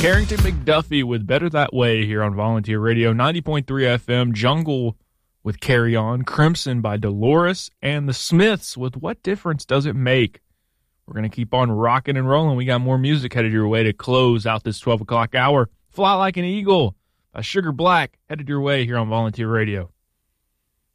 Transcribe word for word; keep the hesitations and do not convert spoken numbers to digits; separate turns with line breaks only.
Carrington McDuffie with Better That Way here on Volunteer Radio, ninety point three F M. Jungle with Carry On, Crimson by Dolores, and the Smiths with What Difference Does It Make? We're going to keep on rocking and rolling. We got more music headed your way to close out this twelve o'clock hour. Fly Like an Eagle by Sugar Black headed your way here on Volunteer Radio.